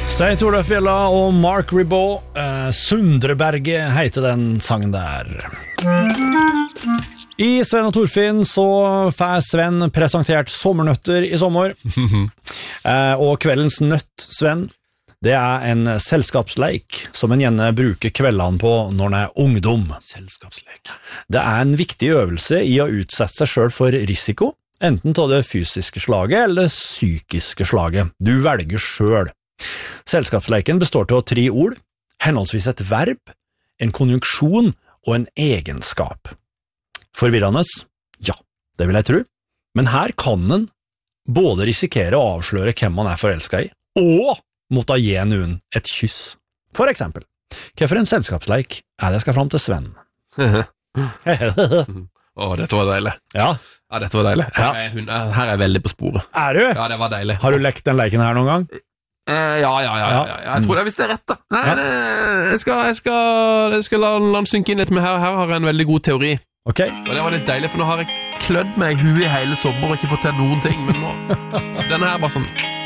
Stein Torleif Bjella og Mark Ribot, Sundreberget heter den sangen der. I Sven og Torfinn så får Sven presentert sommernøtter i sommer. Og kveldens nøtt, Sven, det en selskapsleik som en gjerne bruker kveldene på når en ungdom. Selskapsleik. Det en viktig øvelse i å utsette seg selv for risiko, enten til det fysiske slaget eller det psykiske slaget. Du velger selv. Selskapsleiken består av 3 ord, henholdsvis et verb, en konjunksjon og en egenskap. Forvirrende? Ja, det vil jeg tro. Men her kan en både risikere å avsløre hvem man forelsket i, og måtte gi noen et kyss. For eksempel, hvorfor en selskapsleik det skal fram til Sven? Dette var deilig. Ja, dette var deilig. Her jeg veldig på sporet. Du? Ja, det var deilig. Har du lekt den leiken her noen gang? Ja. Jeg tror det hvis det rett da. Nei, jeg skal la den synke inn litt, men her har jeg en veldig god teori. Ok. Og det var litt deilig, for nå har jeg klødd meg i huet i hele sommer og ikke fått til noen ting, men nå, denne her bare sånn